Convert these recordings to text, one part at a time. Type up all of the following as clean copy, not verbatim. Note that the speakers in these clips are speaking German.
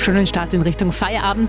schönen Start in Richtung Feierabend.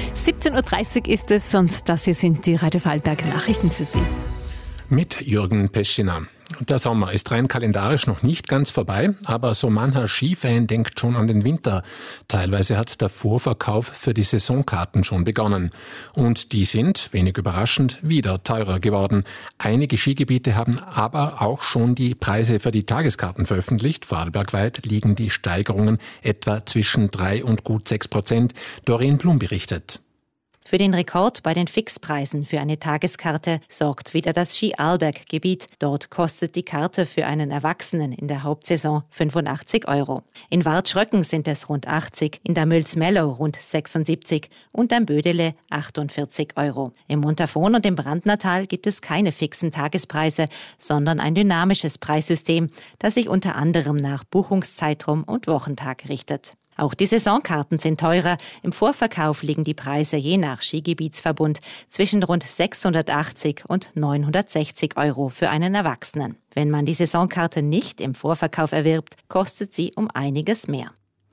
17.30 Uhr ist es und das hier sind die Radio Vorarlberg Nachrichten für Sie. Mit Jürgen Peschina. Der Sommer ist rein kalendarisch noch nicht ganz vorbei, aber so mancher Skifan denkt schon an den Winter. Teilweise hat der Vorverkauf für die Saisonkarten schon begonnen. Und die sind, wenig überraschend, wieder teurer geworden. Einige Skigebiete haben aber auch schon die Preise für die Tageskarten veröffentlicht. Vorarlbergweit liegen die Steigerungen etwa zwischen 3 und gut 6%. Doreen Blum berichtet. Für den Rekord bei den Fixpreisen für eine Tageskarte sorgt wieder das Ski-Arlberg-Gebiet. Dort kostet die Karte für einen Erwachsenen in der Hauptsaison 85 €. In Wartschröcken sind es rund 80, in der Mülls-Mellow rund 76 und am Bödele 48 €. Im Montafon und im Brandnertal gibt es keine fixen Tagespreise, sondern ein dynamisches Preissystem, das sich unter anderem nach Buchungszeitraum und Wochentag richtet. Auch die Saisonkarten sind teurer. Im Vorverkauf liegen die Preise je nach Skigebietsverbund zwischen rund 680 und 960 € für einen Erwachsenen. Wenn man die Saisonkarte nicht im Vorverkauf erwirbt, kostet sie um einiges mehr.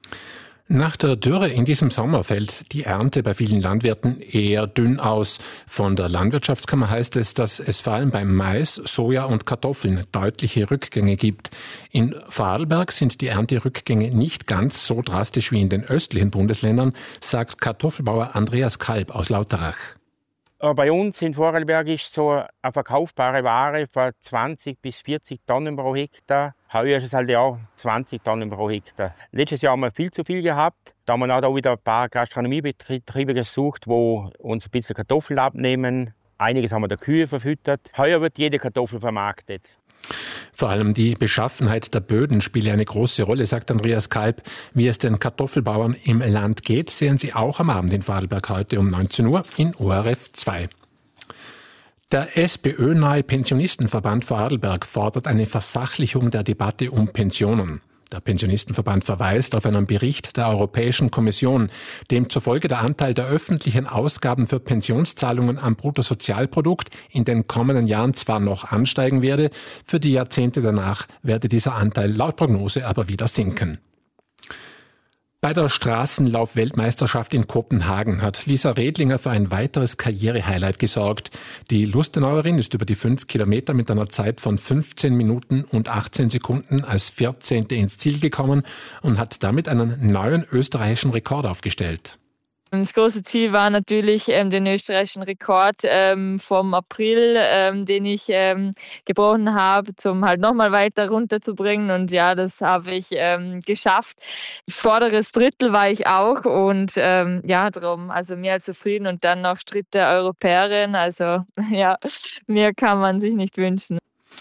Nach der Dürre in diesem Sommer fällt die Ernte bei vielen Landwirten eher dünn aus. Von der Landwirtschaftskammer heißt es, dass es vor allem beim Mais, Soja und Kartoffeln deutliche Rückgänge gibt. In Vorarlberg sind die Ernterückgänge nicht ganz so drastisch wie in den östlichen Bundesländern, sagt Kartoffelbauer Andreas Kalb aus Lauterach. Bei uns in Vorarlberg ist so eine verkaufbare Ware von 20 bis 40 Tonnen pro Hektar. Heuer ist es halt ja 20 Tonnen pro Hektar. Letztes Jahr haben wir viel zu viel gehabt. Da haben wir auch wieder ein paar Gastronomiebetriebe gesucht, wo uns ein bisschen Kartoffeln abnehmen. Einiges haben wir der Kühe verfüttert. Heuer wird jede Kartoffel vermarktet. Vor allem die Beschaffenheit der Böden spiele eine große Rolle, sagt Andreas Kalb. Wie es den Kartoffelbauern im Land geht, sehen Sie auch am Abend in Vorarlberg heute um 19 Uhr in ORF 2. Der SPÖ-nahe Pensionistenverband Vorarlberg fordert eine Versachlichung der Debatte um Pensionen. Der Pensionistenverband verweist auf einen Bericht der Europäischen Kommission, demzufolge der Anteil der öffentlichen Ausgaben für Pensionszahlungen am Bruttosozialprodukt in den kommenden Jahren zwar noch ansteigen werde, für die Jahrzehnte danach werde dieser Anteil laut Prognose aber wieder sinken. Bei der Straßenlauf-Weltmeisterschaft in Kopenhagen hat Lisa Redlinger für ein weiteres Karriere-Highlight gesorgt. Die Lustenauerin ist über die 5 Kilometer mit einer Zeit von 15 Minuten und 18 Sekunden als 14. ins Ziel gekommen und hat damit einen neuen österreichischen Rekord aufgestellt. Das große Ziel war natürlich den österreichischen Rekord vom April, den ich gebrochen habe, um halt nochmal weiter runterzubringen. Und ja, das habe ich geschafft. Vorderes Drittel war ich auch und ja, darum, also mehr als zufrieden und dann noch dritte Europäerin. Also ja, mehr kann man sich nicht wünschen.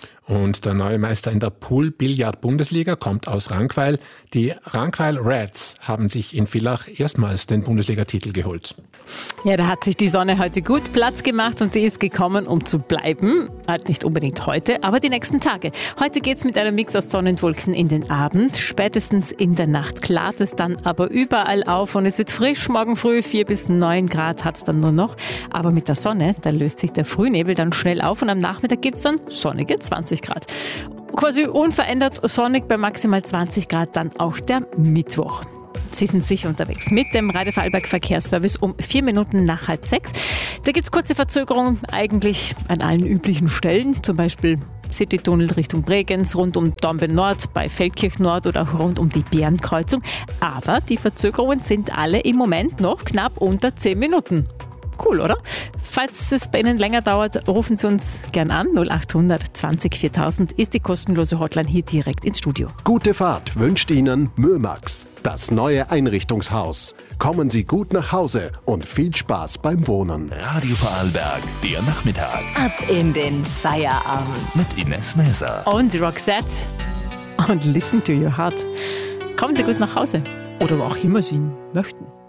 Und der neue Meister in der Pool-Billard-Bundesliga kommt aus Rankweil. Die Rankweil Reds haben sich in Villach erstmals den Bundesligatitel geholt. Ja, da hat sich die Sonne heute gut Platz gemacht und sie ist gekommen, um zu bleiben. Halt nicht unbedingt heute, aber die nächsten Tage. Heute geht's mit einem Mix aus Sonne und Wolken in den Abend. Spätestens in der Nacht klart es dann aber überall auf und es wird frisch. Morgen früh 4 bis 9 Grad hat's dann nur noch. Aber mit der Sonne, da löst sich der Frühnebel dann schnell auf und am Nachmittag gibt's dann sonnige 20 Grad. Quasi unverändert sonnig bei maximal 20 Grad dann auch der Mittwoch. Sie sind sicher unterwegs mit dem Radio Vorarlberg Verkehrsservice um 4 Minuten nach 5:30. Da gibt es kurze Verzögerungen eigentlich an allen üblichen Stellen, zum Beispiel Citytunnel Richtung Bregenz, rund um Dornbirn Nord, bei Feldkirch Nord oder auch rund um die Bärenkreuzung. Aber die Verzögerungen sind alle im Moment noch knapp unter 10 Minuten. Cool, oder? Falls es bei Ihnen länger dauert, rufen Sie uns gern an. 0800 20 4000 ist die kostenlose Hotline hier direkt ins Studio. Gute Fahrt wünscht Ihnen Mömax, das neue Einrichtungshaus. Kommen Sie gut nach Hause und viel Spaß beim Wohnen. Radio Vorarlberg, der Nachmittag. Ab in den Feierabend. Mit Ines Mäser. Und Roxette. Und listen to your heart. Kommen Sie gut nach Hause. Oder wo auch immer Sie möchten.